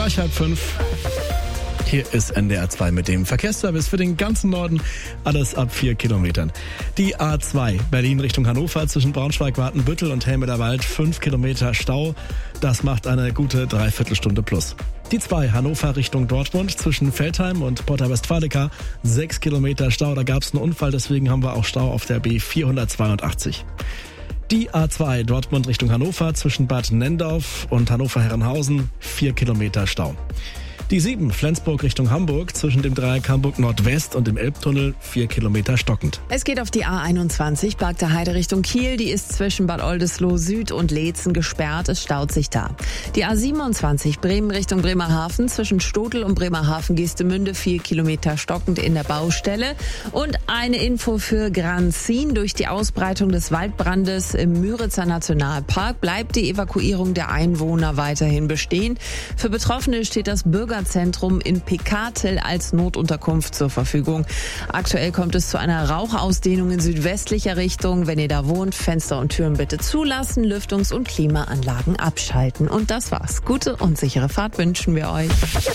Gleich 4:30. Hier ist NDR 2 mit dem Verkehrsservice für den ganzen Norden. Alles ab 4 Kilometern. Die A2 Berlin Richtung Hannover zwischen Braunschweig, Watenbüttel und Helmederwald 5 Kilometer Stau. Das macht eine gute Dreiviertelstunde plus. Die 2 Hannover Richtung Dortmund zwischen Veltheim und Porta Westfalica 6 Kilometer Stau. Da gab es einen Unfall, deswegen haben wir auch Stau auf der B482. Die A2 Dortmund Richtung Hannover zwischen Bad Nendorf und Hannover-Herrenhausen 4 Kilometer Stau. Die 7 Flensburg Richtung Hamburg zwischen dem Dreieck Hamburg Nordwest und dem Elbtunnel 4 Kilometer stockend. Es geht auf die A21 Bargter Heide Richtung Kiel. Die ist zwischen Bad Oldesloe Süd und Leetzen gesperrt. Es staut sich da. Die A27 Bremen Richtung Bremerhaven zwischen Stotel und Bremerhaven-Geestemünde 4 Kilometer stockend in der Baustelle. Und eine Info für Granzin. Durch die Ausbreitung des Waldbrandes im Müritzer Nationalpark bleibt die Evakuierung der Einwohner weiterhin bestehen. Für Betroffene steht das Bürgerzentrum in Pekatel als Notunterkunft zur Verfügung. Aktuell kommt es zu einer Rauchausdehnung in südwestlicher Richtung. Wenn ihr da wohnt, Fenster und Türen bitte zulassen, Lüftungs- und Klimaanlagen abschalten. Und das war's. Gute und sichere Fahrt wünschen wir euch.